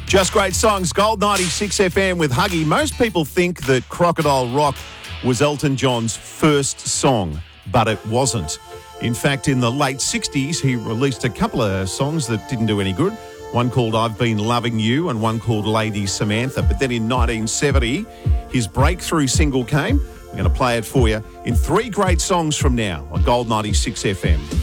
Just great songs. Gold 96 FM with Huggy. Most people think that Crocodile Rock was Elton John's first song, but it wasn't. In fact, in the late 60s, he released a couple of songs that didn't do any good. One called I've Been Loving You and one called Lady Samantha. But then in 1970, his breakthrough single came. We're going to play it for you in 3 great songs from now on Gold 96 FM.